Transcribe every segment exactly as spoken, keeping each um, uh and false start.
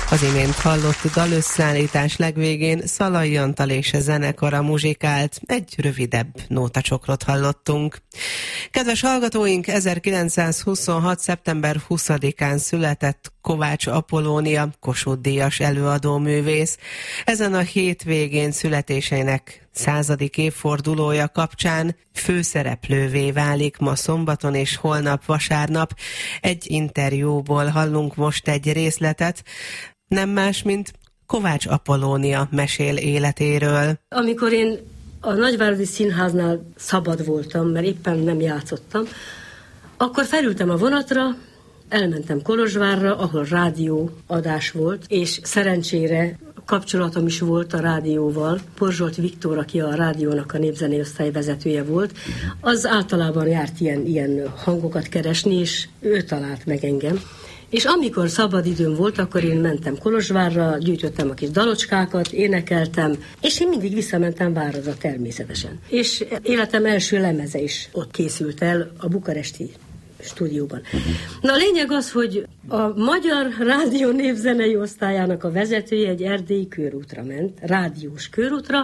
Az imént hallott dalösszeállítás legvégén Szalai Antal és zenekara muzsikált, egy rövidebb nótacsokrot hallottunk. Kedves hallgatóink, ezerkilencszázhuszonhat. szeptember huszadikán született Kovács Apollónia, Kossuth-díjas előadóművész. Ezen a hétvégén születésének századik évfordulója kapcsán főszereplővé válik ma szombaton és holnap vasárnap. Egy interjúból hallunk most egy részletet, nem más, mint Kovács Apollónia mesél életéről. Amikor én a Nagyváradi Színháznál szabad voltam, mert éppen nem játszottam, akkor felültem a vonatra, elmentem Kolozsvárra, ahol rádióadás volt, és szerencsére kapcsolatom is volt a rádióval. Porzsolt Viktor, aki a rádiónak a népzenéosztály vezetője volt, az általában járt ilyen, ilyen hangokat keresni, és ő talált meg engem. És amikor szabadidőm volt, akkor én mentem Kolozsvárra, gyűjtöttem a kis dalocskákat, énekeltem, és én mindig visszamentem Váradra természetesen. És életem első lemeze is ott készült el a bukaresti stúdióban. Na a lényeg az, hogy a Magyar Rádió Népzenei Osztályának a vezetője egy erdélyi körútra ment, rádiós körútra,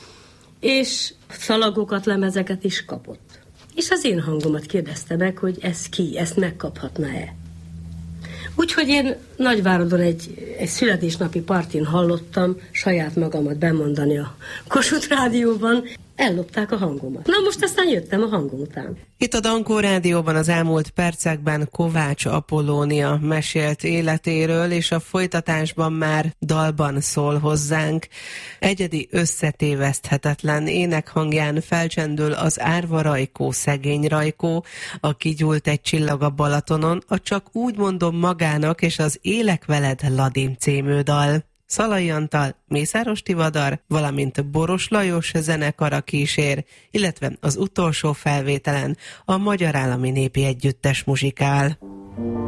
és szalagokat, lemezeket is kapott. És az én hangomat kérdezte meg, hogy ez ki, ezt megkaphatna-e. Úgyhogy én Nagyváradon egy, egy születésnapi partin hallottam saját magamat bemondani a Kossuth Rádióban, ellopták a hangomat. Na most aztán jöttem a hangom után. Itt a Dankó Rádióban az elmúlt percekben Kovács Apollónia mesélt életéről, és a folytatásban már dalban szól hozzánk. Egyedi összetéveszthetetlen énekhangján felcsendül az árva Rajkó, szegény Rajkó, aki gyújt egy csillag a Balatonon, a Csak úgy mondom magának és az Élek veled Ladim című dal. Szalai Antal, Mészáros Tivadar, valamint Boros Lajos zenekara kísér, illetve az utolsó felvételen a Magyar Állami Népi Együttes muzsikál.